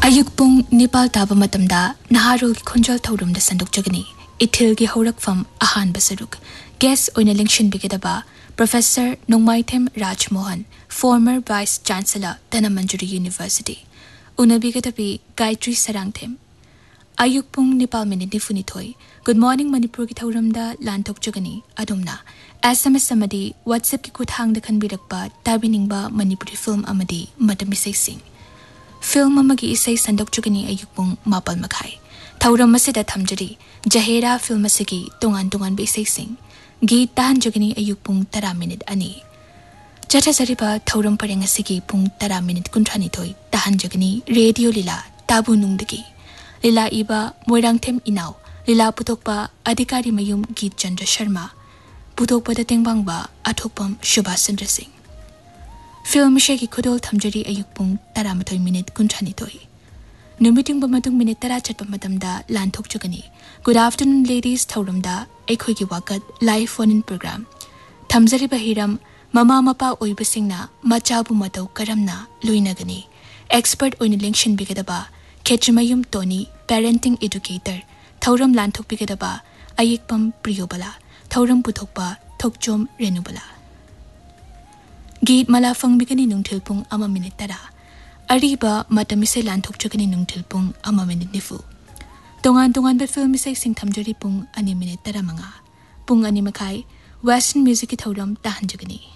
अयुक पुंग निपाल ताबा मतमदा नहारोल की खुंजल थौरमदा संदोकजगनी इथिल की हौरकफम अहानबा सरुक guest ओइना लिंगशिनबिगदबा professor नोंमाइथेम Rajmohan farmer vice chancellor धनमंजुरी यूनिवर्सिटी उनबिगदबी गायत्री सरांगथेम अयुक पुंग Nepal minute निफुनिथोई good morning Manipur की थौरमदा लांथोकजगनी अदुमना एसएमएस अमदी व्हाट्सएप की खुथांगदा खनबिरकबा ताबिनिंगबा मणिपुरी फिल्म अमदी मतमिसेसिंग फिल्म अमगी इसै संदोकचुगनी अयुकपुंग मापल मखाई थौरम मसेदा थमजरी जहेरा फिल्म असगी तोंगान तोंगान बेसैसिंग गीत ताहनजगनी अयुकपुंग 10 मिनिट अनि चथाजरिबा थौरम परेंग असगी पुंग 10 मिनिट कुंथ्रानिथोई ताहनजगनी रेडियो लीला ताबुनुंगदगी लीला इबा मोइरांगथेम इनाव लीला पुतोकपा अधिकारी मयुम गीत चंद्र शर्मा पुतोकपदा तेंगबांगबा अथोकपम सुभाष चंद्र सिंह फिल्म की खुदोल थमजरी अयुक पुंग 13 minute कुंथ्रानिथोई नुमितिंग बमतुंग minute 10 चटपा मतमदा लांथोकचुगनी good afternoon ladies थौरमदा एखोइगी वाकत live phone in programme थमजरी Bahiram mama Mopa ओइबसिंगना मचाबु मतौ करमना लुइनगनी expert ओइन लिंक्शन बिगदबा खेचमयुम टोनी पेरेंटिंग एजुकेटर थौरम लांथोकबिगदबा अयिकपम प्रियोबला थौरम पुथोकपा थोकचोम रेनुबला गीत मला फंगबिगनी नुंगथिलपुंग 1 मिनिट 10 अरीबा मतमिसे लांथोकचुगनी नुंगथिलपुंग 1 मिनिट निफु तोंगान तोंगान बे फिल्म मिसे सिंगथमजरी पुंग 2 मिनिट 15 पुंग 2 मखाई वेस्टर्न म्यूजिक की थौरम ताहनजगनी